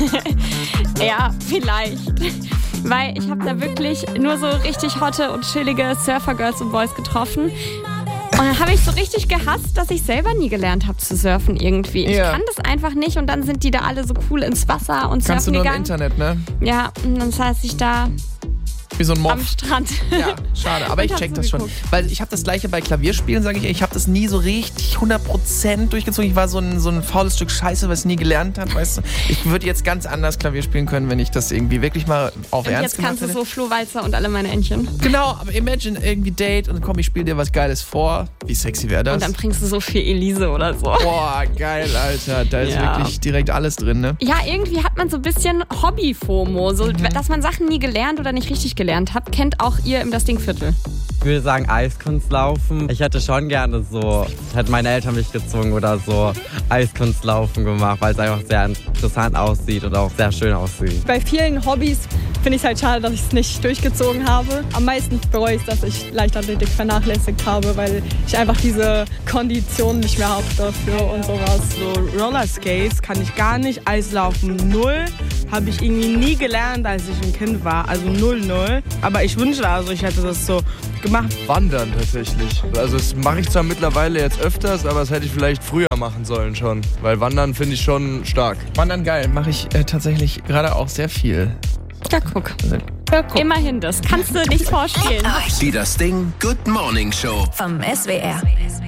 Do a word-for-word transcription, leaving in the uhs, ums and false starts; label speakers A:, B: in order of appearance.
A: Ja, vielleicht. Weil ich habe da wirklich nur so richtig hotte und chillige Surfer-Girls und Boys getroffen. Und dann habe ich so richtig gehasst, dass ich selber nie gelernt habe zu surfen irgendwie. Ich
B: Ja.
A: kann das einfach nicht und dann sind die da alle so cool ins Wasser und
B: Kannst du
A: surfen
B: nur im
A: gegangen.
B: Internet, ne?
A: Ja, und dann saß ich da
B: Wie so ein Moff.
A: am Strand.
B: Ja, schade, aber
A: Und
B: ich
A: hab
B: check
A: so
B: das schon.
A: geguckt.
B: Weil ich habe das gleiche bei Klavierspielen, sage ich, ich habe das nie so richtig hundert Prozent durchgezogen. Ich war so ein, so ein faules Stück Scheiße, was ich nie gelernt habe, weißt du. Ich würde jetzt ganz anders Klavier spielen können, wenn ich das irgendwie wirklich mal auf
A: Und
B: Ernst
A: jetzt
B: gemacht
A: kannst du
B: hätte.
A: so Flo Walzer und alle meine Entchen.
B: Genau, aber imagine irgendwie Date und komm, ich spiele dir was Geiles vor. Wie sexy wäre das?
A: Und dann bringst du so viel Elise oder so.
B: Boah, geil, Alter. Da ist
A: Ja.
B: wirklich direkt alles drin, ne?
A: Ja, irgendwie hat man so ein bisschen Hobby-FOMO. So,
B: Mhm.
A: dass man Sachen nie gelernt oder nicht richtig gelernt hat, kennt auch ihr im Das Ding-Viertel.
C: Ich würde sagen Eiskunstlaufen. Ich hätte schon gerne so, hätten meine Eltern mich gezwungen oder so, Eiskunstlaufen gemacht, weil es einfach sehr interessant aussieht und auch sehr schön aussieht.
D: Bei vielen Hobbys finde ich es halt schade, dass ich es nicht durchgezogen habe. Am meisten bereue ich, dass ich Leichtathletik vernachlässigt habe, weil ich einfach diese Kondition nicht mehr habe dafür und sowas.
E: So Rollerskates kann ich gar nicht, Eislaufen null, habe ich irgendwie nie gelernt, als ich ein Kind war, also null null. Aber ich wünschte also, ich hätte das so gemacht.
F: Wandern tatsächlich. Also das mache ich zwar mittlerweile jetzt öfters, aber das hätte ich vielleicht früher machen sollen schon. Weil Wandern finde ich schon stark.
B: Wandern geil, mache ich äh, tatsächlich gerade auch sehr viel.
A: Ja, guck.
B: Ja, guck.
A: Immerhin das. Kannst du nicht vorstellen.
G: Die Das Ding Good Morning Show.
H: Vom S W R.